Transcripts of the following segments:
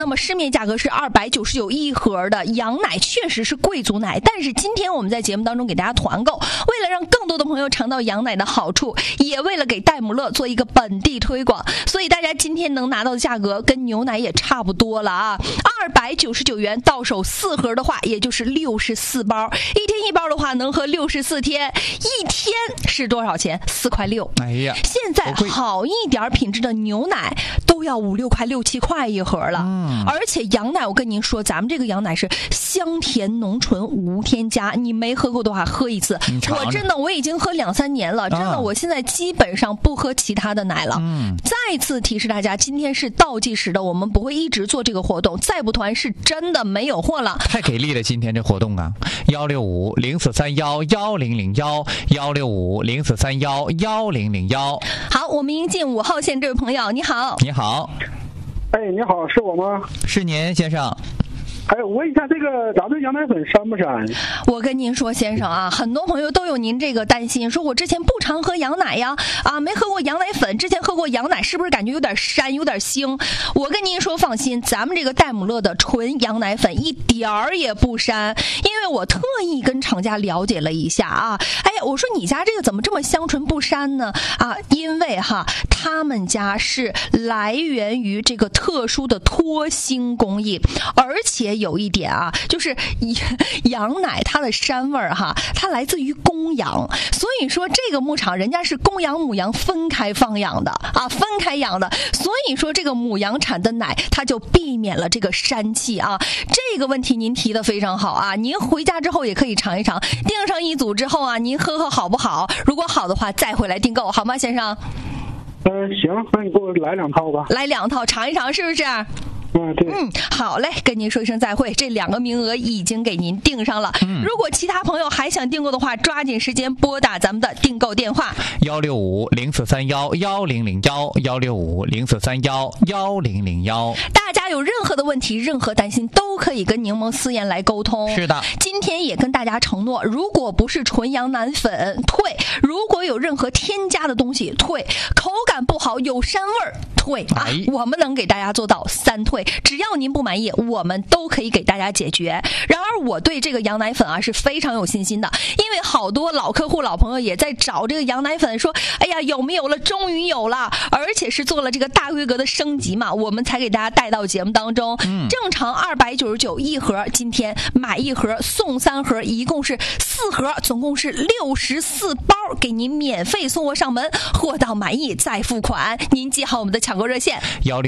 那么市面价格是299一盒的羊奶，确实是贵族奶。但是今天我们在节目当中给大家团购，为了让更多的朋友尝到羊奶的好处，也为了给戴姆勒做一个本地推广，所以大家今天能拿到的价格跟牛奶也差不多了啊。299元到手4盒的话，也就是64包，一天1包的话能喝64天，一天是多少钱？4块6。 哎呀， 现在好一点品质的牛奶都要5、6块、6、7块一盒了。而且羊奶，我跟您说，咱们这个羊奶是香甜浓醇无添加，你没喝过的话喝一次。我真的我已经喝2、3年了，真的我现在基本上不喝其他的奶了。再次提示大家，今天是倒计时的，我们不会一直做这个活动，再不团是真的没有货了。 太给力了，今天这活动啊！165-0431-1001，165-0431-1001。 好，我们迎进5号线这位朋友，你好。 你好。 哎，你好，是我吗？ 是您，先生。 哎，问一下，这个咱们羊奶粉膻不膻？ 我跟您说，先生啊，很多朋友都有您这个担心，说我之前不常喝羊奶呀，没喝过羊奶粉，之前喝过羊奶，是不是感觉有点膻，有点腥？我跟您说，放心，咱们这个戴姆勒的纯羊奶粉一点儿也不膻，因为我特意跟厂家了解了一下啊。哎呀，我说你家这个怎么这么香醇不膻呢？因为他们家是来源于这个特殊的脱腥工艺，而且有一点就是羊奶它的膻味儿它来自于公羊，所以说这个牧场人家是公羊母羊分开放养的分开养的，所以说这个母羊产的奶它就避免了这个膻气这个问题您提的非常好您回家之后也可以尝一尝，订上一组之后您喝喝好不好？如果好的话再回来订购，好吗，先生？ 行，那你给我来2套吧。 来2套尝一尝，是不是？ 对。 好嘞，跟您说一声再会，这2个名额已经给您订上了。如果其他朋友还想订购的话，抓紧时间拨打咱们的订购电话 165-0431-1001，165-0431-1001。 大家有任何的问题、任何担心，都可以跟柠檬思妍来沟通。 是的， 今天也跟大家承诺，如果不是纯羊奶粉退，如果有任何添加的东西退，口感不好有膻味儿退我们能给大家做到3退，只要您不满意，我们都可以给大家解决。然而我对这个羊奶粉是非常有信心的，因为好多老客户、老朋友也在找这个羊奶粉，说哎呀有没有了，终于有了，而且是做了这个大规格的升级嘛，我们才给大家带到节目当中。正常299一盒，今天买1盒送3盒，一共是4盒，总共是64包，给您免费送货上门，货到满意再付款。您记好我们的抢购热线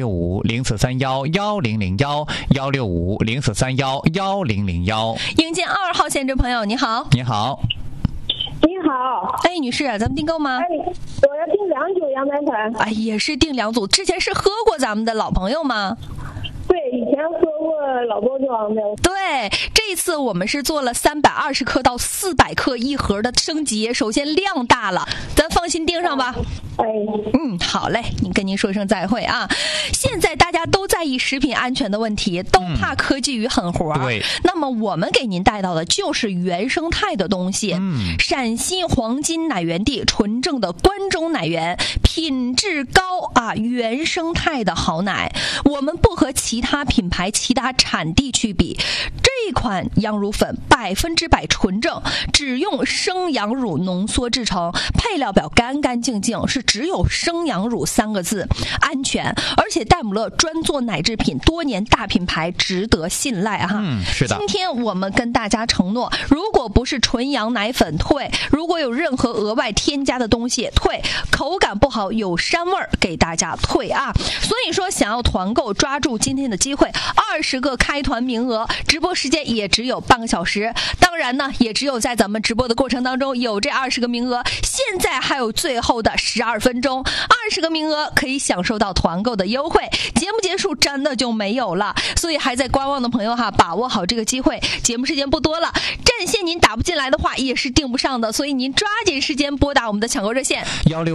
165-0431-1001，165-0431-1001。 迎接2号线这朋友，你好。 你好。 你好， 哎，女士，咱们订购吗？ 我要订2组羊奶粉。 也是订2组。之前是喝过咱们的老朋友吗？ 对，以前喝过老包装的。 对，这次我们是做了320克到400克一盒的升级，首先量大了，咱放心订上吧。好嘞，跟您说声再会现在大家都在意食品安全的问题，都怕科技与狠活。 对， 那么我们给您带到的就是原生态的东西。陕西黄金奶源地纯正的关中奶源，品质高原生态的好奶。我们不和其他品牌、其他产地去比，这款羊乳粉100%纯正，只用生羊乳浓缩制成，配料表干干净净，是只有生羊乳3个字，安全。而且戴姆勒专做奶制品，多年大品牌，值得信赖是的。 今天我们跟大家承诺，如果不是纯羊奶粉退，如果有任何额外添加的东西退，口感不好有膻味儿给大家退所以说想要团购，抓住今天的机会，20个开团名额，直播时间也只有半个小时，当然呢也只有在咱们直播的过程当中有这20个名额，现在还有最后的12分钟，20个名额可以享受到团购的优惠，节目结束真的就没有了，所以还在观望的朋友把握好这个机会，节目时间不多了，占线您打不进来的话也是订不上的，所以您抓紧时间拨打我们的抢购热线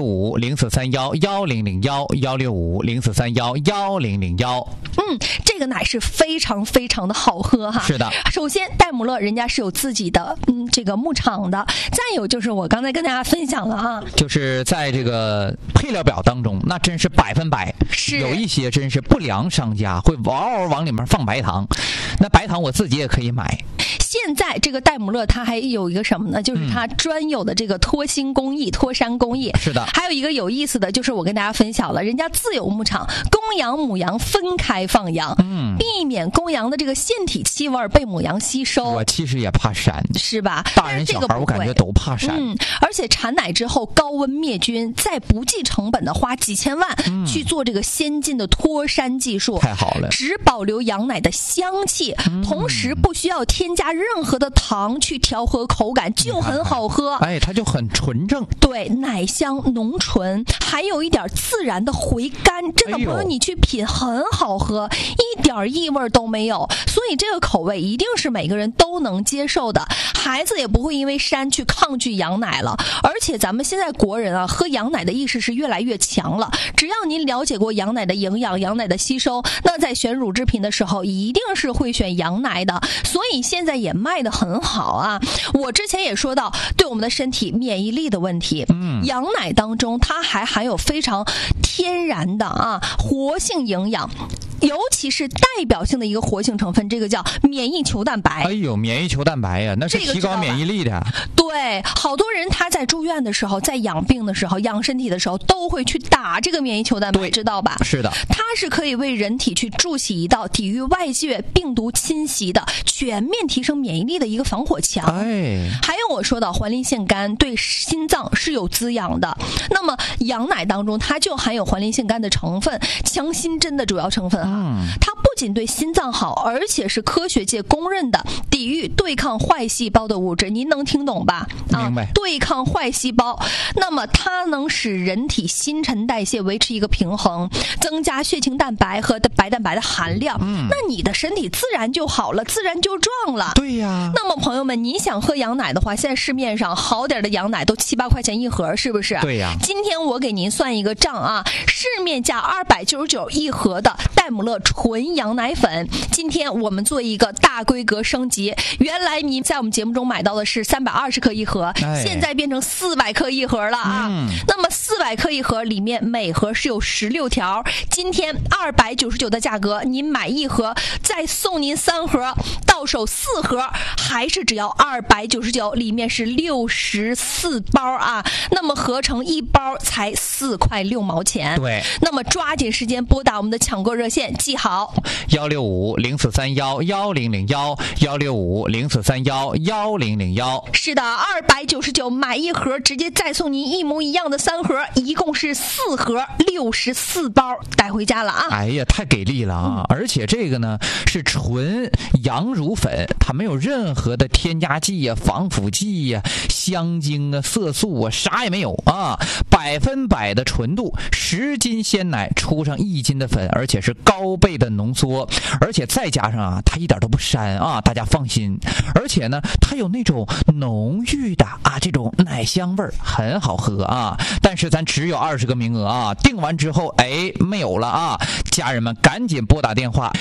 165-0431-1001，165-0431-1001。 这个奶是非非常非常的好喝哈。 是的， 首先戴姆勒人家是有自己的这个牧场的，再有就是我刚才跟大家分享了啊， 就是在这个配料表当中，那真是100%， 是有一些真是不良商家会往里面放白糖，那白糖我自己也可以买。 现在这个戴姆勒它还有一个什么呢？就是它专有的这个脱芯工艺、脱山工艺。 是的， 还有一个有意思的就是我跟大家分享了，人家自有牧场，公羊母羊分开放养，避免公羊的这个腺体气味被母羊吸收。 我其实也怕膻， 是吧？ 大人小孩我感觉都怕膻。 而且产奶之后高温灭菌，再不计成本的花几千万去做这个先进的脱山技术， 太好了， 只保留羊奶的香气，同时不需要添加任何的糖去调和口感，就很好喝。 哎，它就很纯正， 对，奶香浓醇，还有一点自然的回甘，真的朋友你去品很好喝，一点异味都没有，所以这个口味一定是每个人都能接受的，孩子也不会因为膻去抗拒羊奶了。而且咱们现在国人啊，喝羊奶的意识是越来越强了，只要您了解过羊奶的营养、羊奶的吸收，那在选乳制品的时候一定是会选羊奶的，所以现在也卖得很好啊。我之前也说到对我们的身体免疫力的问题，羊奶当中它还含有非常天然的活性营养，尤其是代表性的一个活性成分，这个叫免疫球蛋白。 哎呦，免疫球蛋白呀，那是提高免疫力的。 对，好多人他在住院的时候，在养病的时候、养身体的时候，都会去打这个免疫球蛋白，知道吧？ 是的， 它是可以为人体去筑起一道抵御外界病毒侵袭的、全面提升免疫力的一个防火墙。 哎， 还有我说的环磷腺苷对心脏是有滋养的，那么羊奶当中它就含有环磷腺苷的成分，强心针的主要成分它不仅对心脏好，而且是科学界公认的抵御对抗坏细胞的物质，您能听懂吧？ 明白。 对抗坏细胞，那么它能使人体新陈代谢维持一个平衡，增加血清蛋白和白蛋白的含量，那你的身体自然就好了，自然就壮了。 对呀。 那么朋友们，你想喝羊奶的话，现在市面上好点的羊奶都7、8块钱一盒，是不是？ 对呀。 今天我给您算一个账啊，市面价299一盒的戴姆勒纯羊奶粉，今天我们做一个大规格升级，原来你在我们节目中买到的是320克一盒，现在变成400克一盒了啊。那么400克一盒里面每盒是有16条，今天299的价格，您买一盒再送您3盒，到手4盒还是只要299，里面是64包啊，那么合成一包才4块6毛钱。 对， 那么抓紧时间拨打我们的抢购热线，记好 165-0431-1001，165-0431-1001。 是的，299买一盒，直接再送您一模一样的3盒，一共是4盒64包带回家了啊！ 哎呀，太给力了啊！而且这个呢是纯羊乳粉，它没有任何的添加剂呀、防腐剂呀、香精啊、色素啊，啥也没有啊，100%的纯度，10斤鲜奶出上1斤的粉，而且是高倍的浓缩，而且再加上它一点都不膻啊，大家放心。而且呢，它有那种浓郁的这种奶香味儿，很好喝啊。但是咱只有20个名额啊，订完之后没有了啊，家人们赶紧拨打电话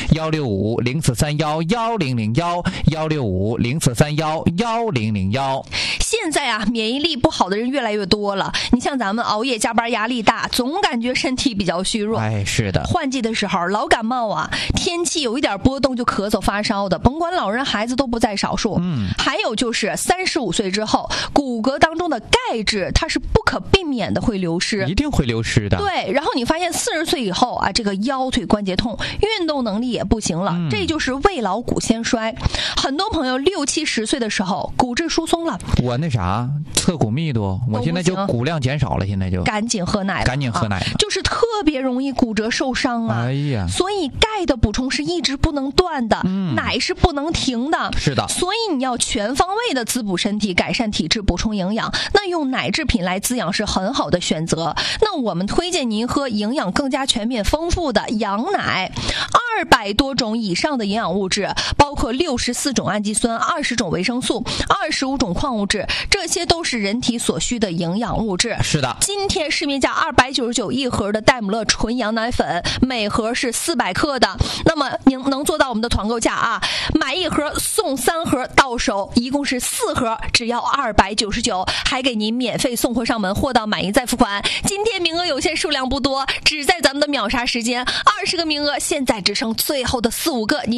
165-0431-1001，165-0431-1001。 现在免疫力不好的人越来越多了，你像咱们熬夜加班压力大，总感觉身体比较虚弱。 是的， 换季的时候老感冒天气有一点波动就咳嗽发烧的，甭管老人孩子都不在少数。还有就是35岁之后，骨骼当中的钙质它是不可避免的会流失， 一定会流失的。 对，然后你发现40岁以后这个腰腿关节痛，运动能力也不行了，这就是未老骨先衰。很多朋友60、70岁的时候骨质疏松了， 我测骨密度，我现在就骨量减少了，现在就赶紧喝奶，就是特别容易骨折受伤啊。所以钙的补充是一直不能断的，奶是不能停的。 是的， 所以你要全方位的滋补身体，改善体质，补充营养，那用奶制品来滋养是很好的选择。那我们推荐您喝营养更加全面丰富的羊奶，200多种以上的营养物质，包括64种氨基酸、20种维生素、25种矿物质，这些都是人体所需的营养物质。 是的， 今天市面价299一盒的戴姆勒纯羊奶粉，每盒是400克的。那么您能做到我们的团购价啊？买1盒送3盒到手，一共是4盒，只要299，还给您免费送货上门，货到满意再付款。今天名额有限，数量不多，只在咱们的秒杀时间，20个名额，现在只剩最后的4、5个。